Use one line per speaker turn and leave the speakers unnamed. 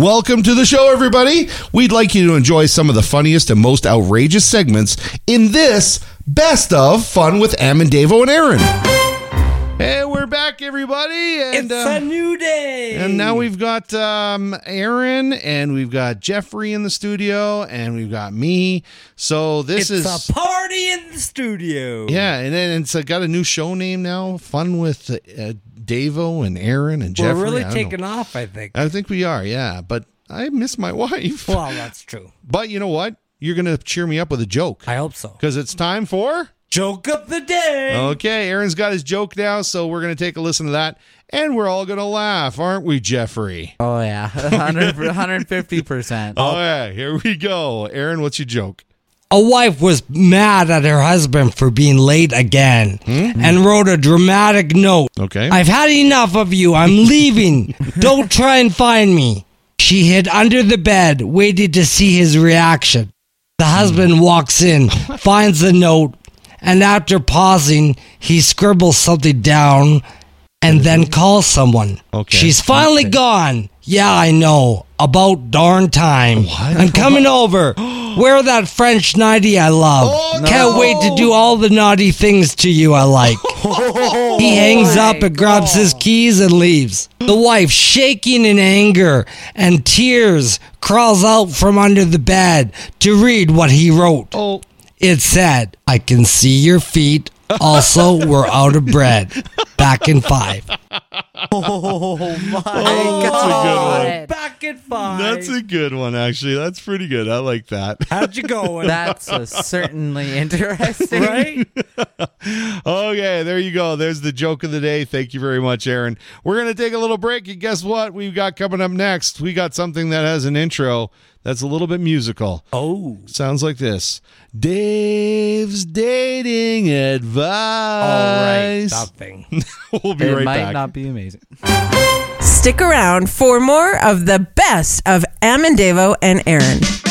Welcome to the show, everybody. We'd like you to enjoy some of the funniest and most outrageous segments in this Best of Fun with Am and Davo and Aaron. Hey, we're back, everybody. And,
it's a new day.
And now we've got Aaron, and we've got Jeffrey in the studio, and we've got me. So this is
a party in the studio.
Yeah, and then it's got a new show name now, Fun with Davo and Aaron and Jeffrey.
We're really taking off, I think.
I think we are, yeah. But I miss my wife.
Well, that's true.
But you know what? You're going to cheer me up with a joke.
I hope so.
Because it's time for...
Joke of the day.
Okay, Aaron's got his joke now, so we're going to take a listen to that. And we're all going to laugh, aren't we, Jeffrey?
Oh, yeah. 150%.
Oh, yeah. Here we go. Aaron, what's your joke?
A wife was mad at her husband for being late again and wrote a dramatic note.
Okay.
I've had enough of you. I'm leaving. Don't try and find me. She hid under the bed, waited to see his reaction. The husband walks in, finds the note, and after pausing, he scribbles something down and then calls someone.
Okay.
She's finally gone. Yeah, I know. About darn time.
What?
I'm coming over. Wear that French nightie I love.
Oh,
Can't wait to do all the naughty things to you I like. He hangs up and grabs his keys and leaves. The wife, shaking in anger and tears, crawls out from under the bed to read what he wrote.
Oh.
It said, I can see your feet. Also, we're out of bread. Back in 5.
Oh, my
That's a good one.
Back in 5.
That's a good one, actually. That's pretty good. I like that.
How'd you go?
That's certainly interesting.
Right?
Okay, there you go. There's the joke of the day. Thank you very much, Aaron. We're going to take a little break, and guess what we've got coming up next? We got something that has an intro that's a little bit musical.
Oh.
Sounds like this. Dave's dating advice.
All right. That thing.
We'll be
It
right
might
back.
not be amazing.
Stick around for more of the best of Am and Davo and Aaron.